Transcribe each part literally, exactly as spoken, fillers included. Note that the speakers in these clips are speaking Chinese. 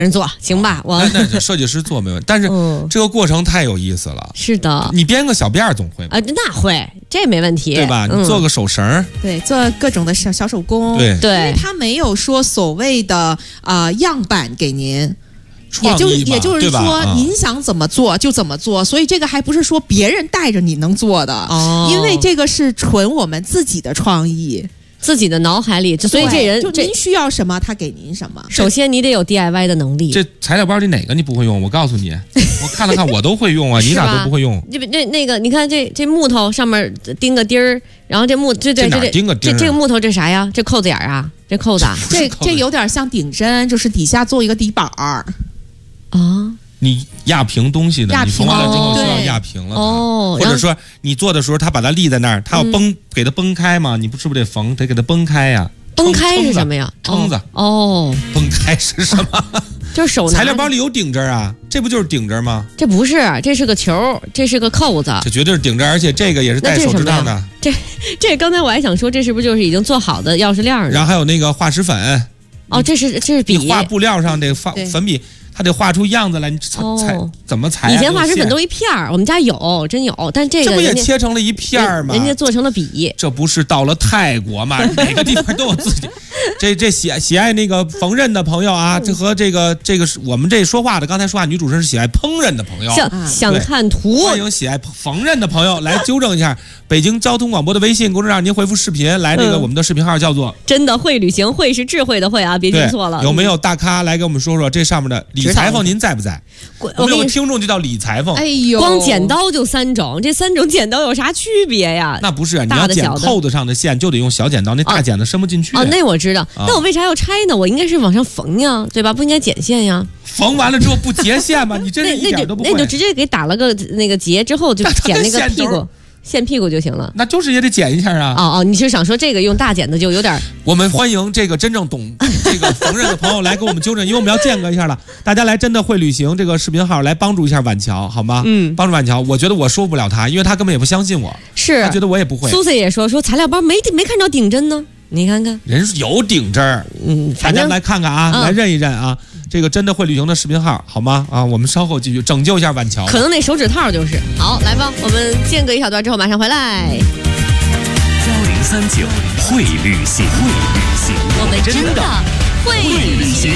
人做行吧？我那那设计师做没问题，但是这个过程太有意思了。 是的， 你编个小辫儿总会吧？ 啊，那会，这没问题， 对吧？你做个手绳， 对，做各种的小小手工， 对对， 因为他没有说所谓的啊、呃、样板给您。也就也就是说，您想怎么做就怎么做，所以这个还不是说别人带着你能做的，哦、因为这个是纯我们自己的创意， 自己的脑海里。所以这人就您需要什么，他给您什么。 首先你得有 D I Y 的能力。 这材料包里哪个你不会用？我告诉你，我看了看，我都会用啊，你咋都不会用？ 这那那个，你看这这木头上面钉个钉儿，然后这木这这这钉个钉这这个木头这啥呀？这扣子眼儿啊？这扣子啊？ 这这有点像顶针，就是底下做一个底板儿。 啊， 你压平东西的，你缝完了之后需要压平了哦， 或者说你做的时候，它把它立在那儿，它要崩，给它崩开嘛？你不是不是得缝，得给它崩开呀？ 崩开是什么呀？ 撑子哦， 崩开是什么？ 就是手拿。 材料包里有顶针啊，这不就是顶针吗？ 这不是，这是个球，这是个扣子， 这绝对是顶针，而且这个也是带手指上的。 这这刚才我还想说，这是不是就是已经做好的钥匙链？ 然后还有那个画石粉。 哦，这是这是笔， 你画布料上得放粉笔。它得画出样子来，你裁、哦、怎么裁、啊？ 以前画石粉都一片儿，我们家有，真有，但这个这不也切成了一片儿吗？ 人家做成了笔， 这不是到了泰国吗？每个地方都有自己。这这喜喜爱那个缝纫的朋友啊，这和这个这个是我们这说话的，刚才说话女主持人是喜爱烹饪的朋友， 想想看图， 欢迎喜爱缝纫的朋友来纠正一下。北京交通广播的微信公众号，您回复视频来，这个我们的视频号叫做 “真的会旅行”，会是智慧的会啊，别听错了。 有没有大咖来给我们说说这上面的李裁缝？您在不在？我们有个听众就叫李裁缝。 哎呦， 光剪刀就三种，这三种剪刀有啥区别呀？ 那不是啊，你要剪扣子上的线就得用小剪刀，那大剪子伸不进去。 哦，那我知道。那我为啥要拆呢？我应该是往上缝呀，对吧？不应该剪线呀。 缝完了之后不结线吗？你真是一点都不会。 那就直接给打了个那个结之后，就剪那个屁股。线屁股就行了， 那就是也得剪一下啊！ 哦哦，你是想说这个用大剪子就有点？ 我们欢迎这个真正懂这个缝纫的朋友来给我们纠正，因为我们要间隔一下了。大家来真的会旅行这个视频号来帮助一下婉乔，好吗？ 嗯， 帮助婉乔。我觉得我说不了他，因为他根本也不相信我， 是他觉得我也不会。 苏西也说说材料包没没看着顶针呢，你看看， 人是有顶针， 嗯， 大家来看看啊， 嗯、 来认一认啊。这个真的会旅行的视频号，好吗？啊，我们稍后继续拯救一下婉乔。 可能那手指套就是。好，来吧，我们间隔一小段之后马上回来。 幺零三九会旅行，会旅行， 我们真的会旅行。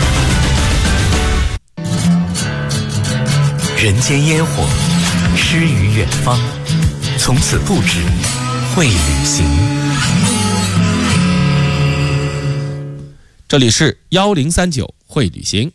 人间烟火，诗与远方，从此不止会旅行。 这里是幺零三九会旅行，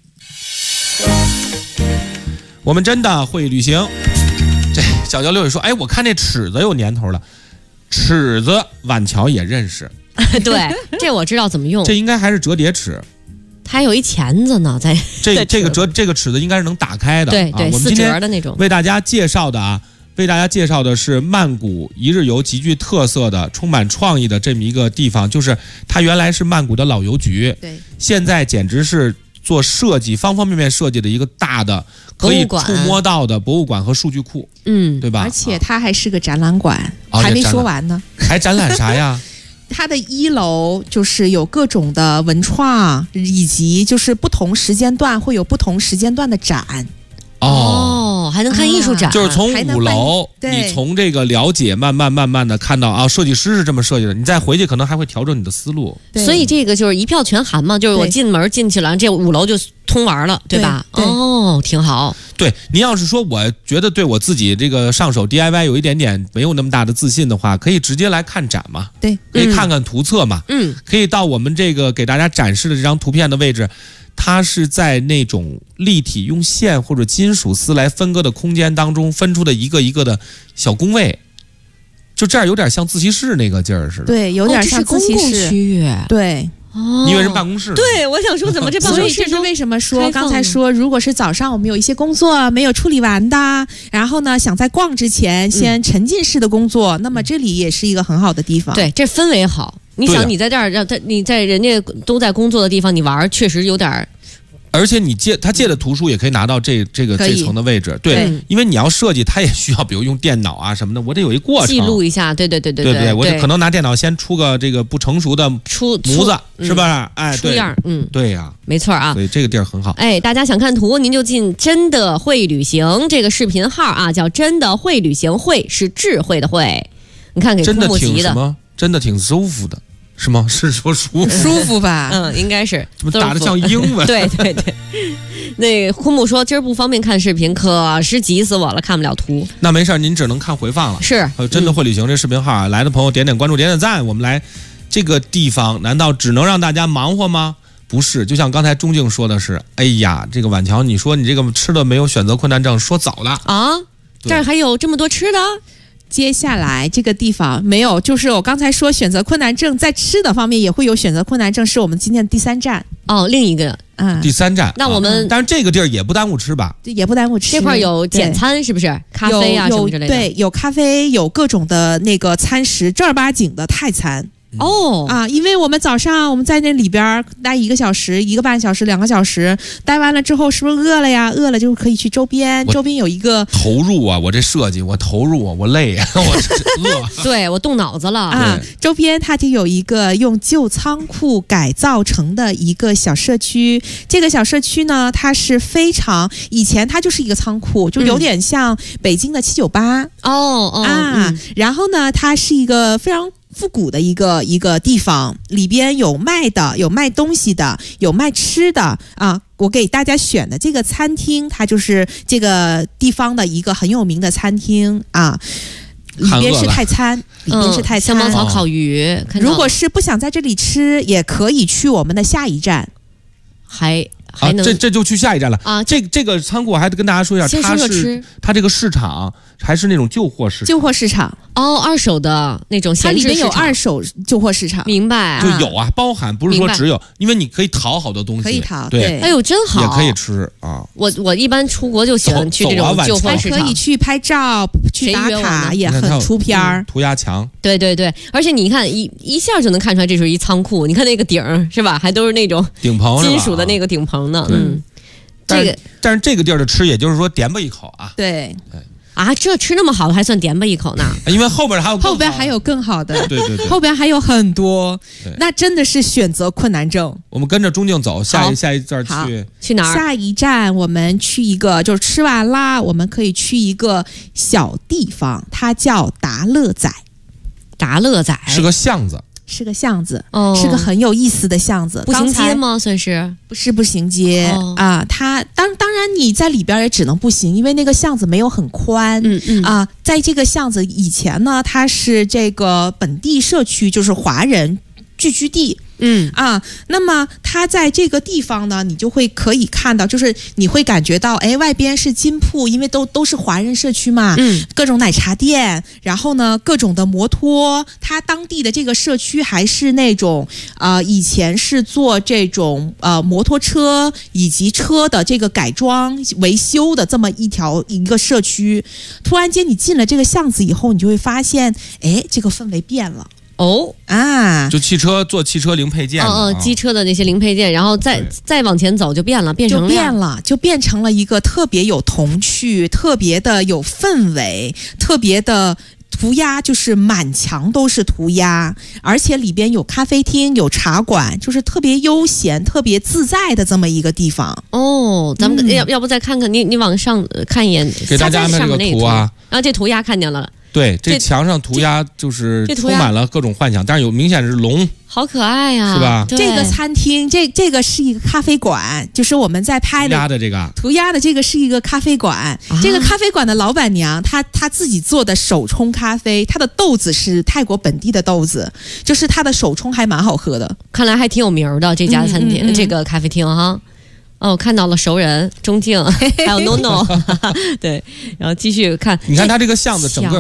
我们真的会旅行。这小焦六也说，哎，我看这尺子有年头了，尺子婉乔也认识。 对，这我知道怎么用。 这应该还是折叠尺， 它还有一钳子呢，在这这个折这个尺子应该是能打开的。 对对， 啊、我们四折的那种。 为大家介绍的啊。为大家介绍的是曼谷一日游极具特色的、充满创意的这么一个地方，就是它原来是曼谷的老邮局， 对， 现在简直是做设计方方面面设计的一个大的可以触摸到的博物馆和数据库， 嗯， 对吧？ 而且它还是个展览馆， 啊、 还没说完呢， 还展览啥呀？ 它的一楼就是有各种的文创，以及就是不同时间段会有不同时间段的展。 哦，还能看艺术展， 就是从五楼，你从这个了解，慢慢慢慢的看到啊，设计师是这么设计的，你再回去可能还会调整你的思路。 所以这个就是一票全含嘛，就是我进门进去了，这五楼就通玩了，对吧？ 对对哦，挺好。 对，您要是说我觉得对我自己这个上手 D I Y 有一点点没有那么大的自信的话，可以直接来看展嘛， 对， 可以看看图册嘛， 嗯， 可以到我们这个给大家展示的这张图片的位置。它是在那种立体用线或者金属丝来分割的空间当中分出的一个一个的小工位，就这样有点像自习室那个劲儿似的。 对，有点像自习室、 哦、这是公共区域。 对， 哦， 你以为是办公室？ 对，我想说怎么这办公室？ 所以这是为什么说刚才说，如果是早上我们有一些工作没有处理完的，然后呢想在逛之前先沉浸式的工作，嗯、那么这里也是一个很好的地方。 对，这氛围好。你想你在这儿让他你在人家都在工作的地方你玩，确实有点而且你借他借的图书也可以拿到这这个这层的位置，对， 对因为你要设计，它也需要，比如用电脑啊什么的，我得有一过程记录一下，对对对对对对，我对可能拿电脑先出个这个不成熟的出模子， 嗯、 是吧？哎， 出样，嗯， 对呀、啊， 没错啊， 所以这个地儿很好。 哎，大家想看图，您就进真的会旅行这个视频号啊，叫真的会旅行，会是智慧的会，你看给真的枯木集的， 挺什么？真的挺舒服的。是吗？是说舒服舒服吧？ 嗯，应该是。 怎么打得像英文？ 对对对。那枯木说今儿不方便看视频，可是急死我了，看不了图。 那没事，您只能看回放了。 是。 呃，真的会旅行这视频号啊，来的朋友点点关注，点点赞。我们来这个地方，难道只能让大家忙活吗？不是，就像刚才钟静说的是，哎呀，这个婉乔，你说你这个吃的没有选择困难症，说早了啊。这儿还有这么多吃的。 接下来这个地方没有，就是我刚才说选择困难症，在吃的方面也会有选择困难症，是我们今天的第三站哦，另一个嗯， 第三站。 那我们、 啊、但是这个地儿也不耽误吃吧？ 也不耽误吃。 这块有简餐是不是？咖啡啊什么之类的。 对，有咖啡，有各种的那个餐食，正儿八经的泰餐。 哦啊，因为我们早上我们在那里边待一个小时、一个半小时、两个小时，待完了之后是不是饿了呀？饿了就可以去周边，周边有一个投入啊，我这设计我投入啊，我累啊，我饿。 对我动脑子了啊！周边它就有一个用旧仓库改造成的一个小社区，这个小社区呢，它是非常以前它就是一个仓库，就有点像北京的七九八哦哦啊、嗯。然后呢，它是一个非常复古的一个一个地方，里边有卖的，有卖东西的，有卖吃的啊。我给大家选的这个餐厅，它就是这个地方的一个很有名的餐厅啊。里边是泰餐，里边是泰餐， 香茅草烤鱼。 如果是不想在这里吃，也可以去我们的下一站， 还。还能啊、这这就去下一站了啊！ 这这个仓库还得跟大家说一下，它是它这个市场还是那种旧货市场， 旧货市场哦，二手的那种闲置市场， 它里面有二手旧货市场， 明白？ 就有啊，包含不是说只有，因为你可以淘好多东西， 可以淘， 对， 哎呦真好， 也可以吃啊。 我我一般出国就喜欢去这种旧货市场， 可以去拍照、去打卡，也很出片儿。 涂鸦墙， 对对对，而且你看一一下就能看出来这是一仓库，你看那个顶儿是吧？还都是那种顶棚金属的那个顶棚呢，嗯。 这个，但是这个地儿的吃，也就是说点吧一口啊。 对， 啊，这吃那么好，还算点吧一口呢？ 因为后边还有后边还有更好的， 对对对， 后边还有很多，那真的是选择困难症。 我们跟着钟静走，下一下一站去去哪儿？ 下一站我们去一个，就是吃完啦，我们可以去一个小地方，它叫达乐仔。 达乐仔是个巷子。 是个巷子， 哦， 是个很有意思的巷子。 步行街吗？算是不是步行街、哦、啊？它当当然你在里边也只能步行，因为那个巷子没有很宽。 嗯嗯啊，在这个巷子以前呢，它是这个本地社区，就是华人聚居地。 嗯啊，那么它在这个地方呢，你就会可以看到，就是你会感觉到，哎，外边是金铺，因为都都是华人社区嘛， 嗯， 各种奶茶店，然后呢，各种的摩托，它当地的这个社区还是那种，呃，以前是做这种呃摩托车以及车的这个改装维修的这么一条一个社区。突然间你进了这个巷子以后，你就会发现，哎，这个氛围变了。 哦啊， 就汽车做汽车零配件， 嗯嗯，机车的那些零配件，然后再再往前走就变了，变成了就变了，就变成了一个特别有童趣、特别的有氛围、特别的涂鸦，就是满墙都是涂鸦，而且里边有咖啡厅、有茶馆，就是特别悠闲、特别自在的这么一个地方。 哦，咱们要、嗯、要不再看看你，你往上看一眼， 给大家安排这个图啊， 然后这涂鸦看见了。 对，这墙上涂鸦就是充满了各种幻想，但是有明显是龙， 好可爱呀、啊， 是吧？ 这个餐厅，这这个是一个咖啡馆，就是我们在拍的涂鸦的这个涂鸦的这个是一个咖啡馆。啊、这个咖啡馆的老板娘，她她自己做的手冲咖啡，她的豆子是泰国本地的豆子，就是她的手冲还蛮好喝的。 看来还挺有名的这家餐厅，嗯嗯嗯这个咖啡厅哈。哦，看到了熟人钟静，还有 NONO， 对，然后继续看。 你看它这个巷子整个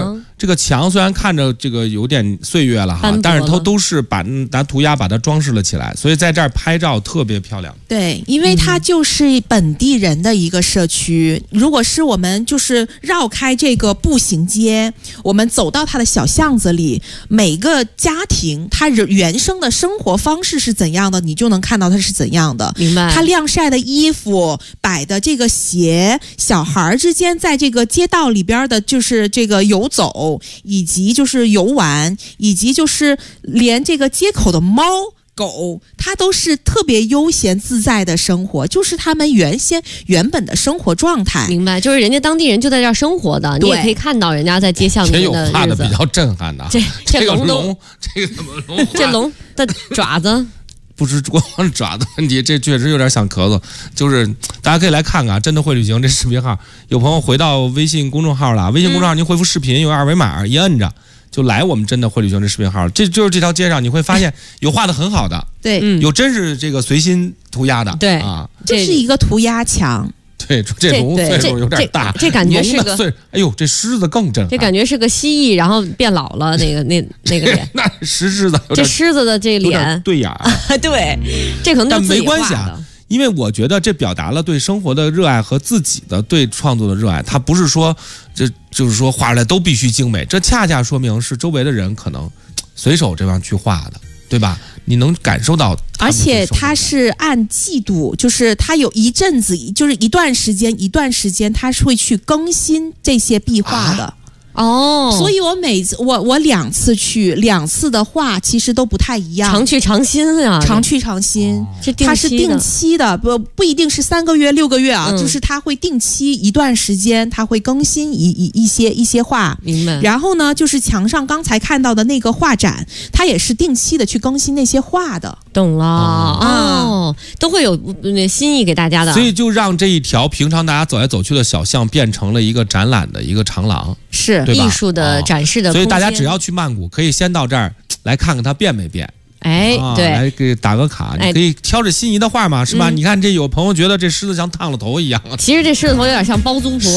这个墙虽然看着这个有点岁月了哈，但是它都是把拿涂鸦把它装饰了起来，所以在这儿拍照特别漂亮。 对，因为它就是本地人的一个社区。嗯、如果是我们就是绕开这个步行街，我们走到它的小巷子里，每个家庭它原生的生活方式是怎样的，你就能看到它是怎样的。 明白？ 它晾晒的衣服、摆的这个鞋，小孩之间在这个街道里边的，就是这个游走，以及就是游玩，以及就是连这个街口的猫狗，它都是特别悠闲自在的生活，就是他们原先原本的生活状态。 明白，就是人家当地人就在这儿生活的，你也可以看到人家在街巷里面的日子。 这有画的比较震撼的， 这这龙都， 这个怎么龙？ 这龙的爪子。 不是光爪的问题，这确实有点想咳嗽。就是大家可以来看看，真的会旅行这视频号，有朋友回到微信公众号了，微信公众号您回复视频，有二维码一摁着就来我们真的会旅行这视频号，这就是这条街上你会发现有画的很好的， 对， 嗯、 有真是这个随心涂鸦的， 对啊， 这是一个涂鸦墙。 对，这龙岁数有点大， 这, 这, 这感觉是个岁， 哎呦，这狮子更震撼， 这感觉是个蜥蜴，然后变老了，那个那那个脸， 那石狮子， 这狮子的这脸对眼儿， 对，这可能但没关系啊，因为我觉得这表达了对生活的热爱和自己的对创作的热爱，它不是说这就是说画出来都必须精美，这恰恰说明是周围的人可能随手这样去画的，对吧？你能感受到， 而且它是按季度，就是它有一阵子，就是一段时间，一段时间，它是会去更新这些壁画的。 啊哦， 所以我每次我我两次去，两次的画其实都不太一样， 常去常新啊， 常去常新， 哦、 它是定期的，不不一定是三个月、六个月啊，嗯、就是它会定期一段时间，它会更新一一一些一些画， 明白？ 然后呢，就是墙上刚才看到的那个画展，它也是定期的去更新那些画的， 懂了哦，哦都会有那心意给大家的， 所以就让这一条平常大家走来走去的小巷变成了一个展览的一个长廊， 是。 艺术的展示的、哦， 所以大家只要去曼谷，可以先到这儿来看看它变没变。 哎， 啊、 对， 来给打个卡， 哎、 你可以挑着心仪的画嘛，是吧？ 嗯、 你看这有朋友觉得这狮子像烫了头一样， 其实这狮子头有点像包租婆。